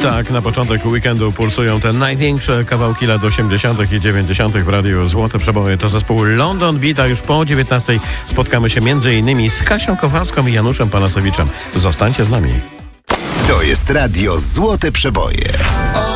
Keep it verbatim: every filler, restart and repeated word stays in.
Tak, na początek weekendu pulsują te największe kawałki lat osiemdziesiątych i dziewięćdziesiątych w radiu Złote Przeboje. To zespół London Beat, a już po dziewiętnastej spotkamy się między innymi z Kasią Kowalską i Januszem Panasowiczem. Zostańcie z nami. To jest radio Złote Przeboje.